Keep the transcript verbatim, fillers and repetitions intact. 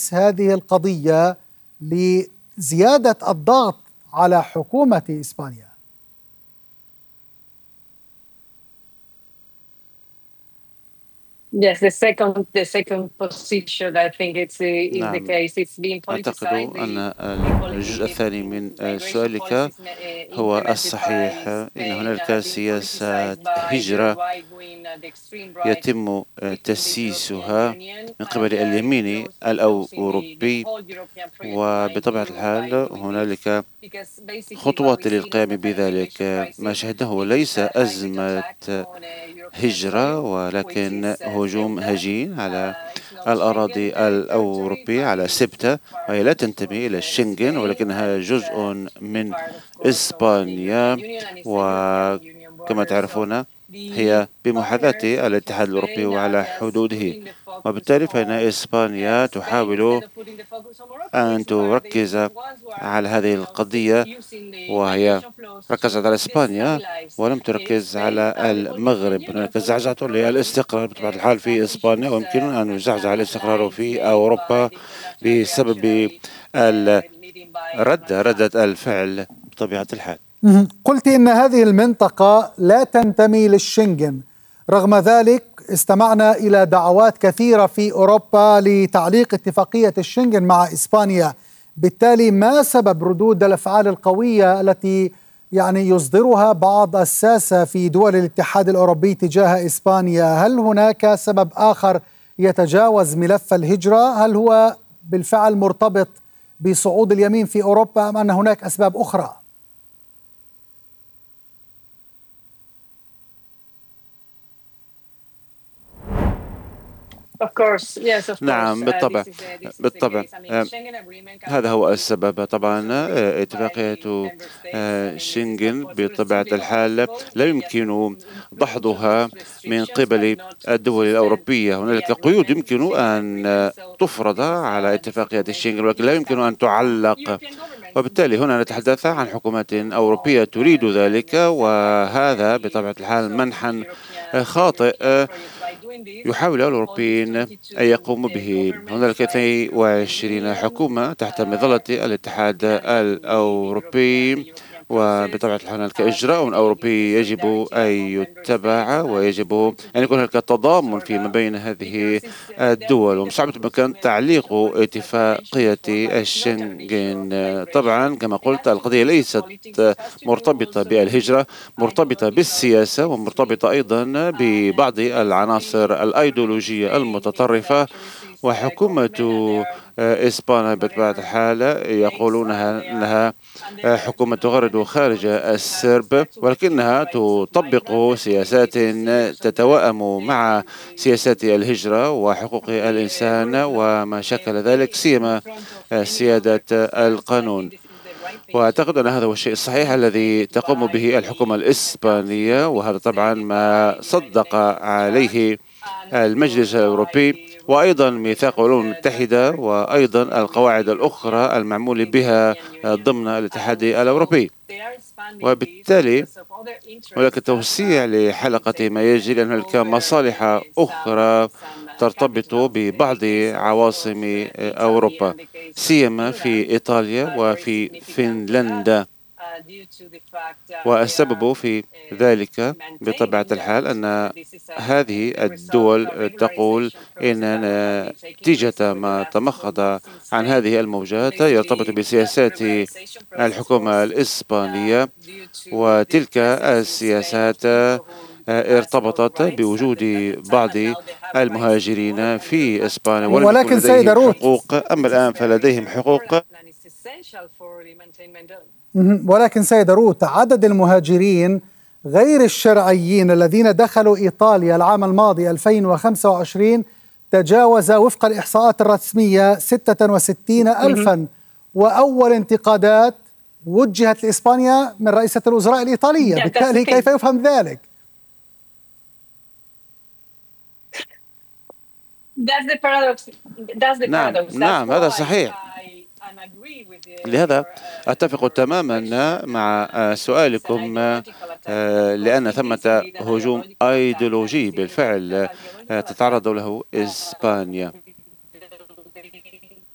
تمس هذه القضية لزيادة الضغط على حكومة إسبانيا؟ Yes, the second the second position, I think it's is the نعم، case. It's being أعتقد politicized. أن الجزء الثاني من سؤالك هو الصحيح، إن هناك سياسات هجرة يتم تسييسها من قبل اليمين الأوروبي، وبطبيعة الحال هنالك خطوات للقيام بذلك. ما شهده ليس أزمة هجرة، ولكن هجوم هجين على الأراضي الأوروبية، على سبتة، وهي لا تنتمي إلى الشنغن ولكنها جزء من إسبانيا، وكما تعرفون هي بمحاذاة الاتحاد الأوروبي وعلى حدوده، وبالتالي فإن إسبانيا تحاول أن تركز على هذه القضية، وهي ركزت على إسبانيا ولم تركز على المغرب. هناك زعزعة للاستقرار بطبيعة الحال في إسبانيا، ويمكن أن يزعزع الاستقرار في أوروبا بسبب الردة ردة الفعل بطبيعة الحال. قلت إن هذه المنطقة لا تنتمي للشنغن، رغم ذلك استمعنا إلى دعوات كثيرة في أوروبا لتعليق اتفاقية الشنغن مع إسبانيا. بالتالي ما سبب ردود الأفعال القوية التي يعني يصدرها بعض الساسة في دول الاتحاد الأوروبي تجاه إسبانيا؟ هل هناك سبب آخر يتجاوز ملف الهجرة؟ هل هو بالفعل مرتبط بصعود اليمين في أوروبا أم أن هناك أسباب أخرى؟ نعم بالطبع بالطبع هذا هو السبب. طبعا اتفاقية شنغن بطبيعة الحال لا يمكن دحضها من قبل الدول الأوروبية. هنالك قيود يمكن أن تفرض على اتفاقية شنغن ولكن لا يمكن أن تعلق، وبالتالي هنا نتحدث عن حكومات أوروبية تريد ذلك، وهذا بطبيعة الحال منحا خاطئ يحاول الأوروبيين أن يقوموا به. هنالك اثنتين وعشرين حكومة تحت مظلة الاتحاد الأوروبي، وبطبيعة الحال هنالك إجراء أوروبي يجب أن يتبع، ويجب أن يكون هناك تضامن فيما بين هذه الدول، ومن صعب بمكان تعليق اتفاقية الشنغن. طبعا كما قلت القضية ليست مرتبطة بالهجرة، مرتبطة بالسياسة، ومرتبطة أيضا ببعض العناصر الأيديولوجية المتطرفة. وحكومة إسبانيا بطبيعة الحال يقولون أنها حكومة تغرد خارج السرب، ولكنها تطبق سياسات تتوائم مع سياسات الهجرة وحقوق الإنسان وما شكل ذلك، سيما سيادة القانون. وأعتقد أن هذا هو الشيء الصحيح الذي تقوم به الحكومة الإسبانية، وهذا طبعا ما صدق عليه المجلس الأوروبي وأيضا ميثاق الأمم المتحدة وأيضا القواعد الأخرى المعمول بها ضمن الاتحاد الأوروبي. وبالتالي هناك توسيع لحلقة ما يجري، لأن هناك مصالح أخرى ترتبط ببعض عواصم أوروبا، سيما في إيطاليا وفي فنلندا. والسبب في ذلك بطبيعة الحال أن هذه الدول تقول إن نتيجة ما تمخض عن هذه الموجات يرتبط بسياسات الحكومة الإسبانية، وتلك السياسات ارتبطت بوجود بعض المهاجرين في إسبانيا ولم يكن لديهم حقوق، أما الآن فلديهم حقوق. ولكن سيدة روت، عدد المهاجرين غير الشرعيين الذين دخلوا إيطاليا العام الماضي ألفين وخمسة وعشرين تجاوز وفق الإحصاءات الرسمية ستة وستين ألفا، وأول انتقادات وجهت لإسبانيا من رئيسة الوزراء الإيطالية. بالتالي كيف يفهم ذلك؟ نعم نعم هذا صحيح. لهذا أتفق تماما مع سؤالكم، لأن ثمة هجوم أيديولوجي بالفعل تتعرض له إسبانيا.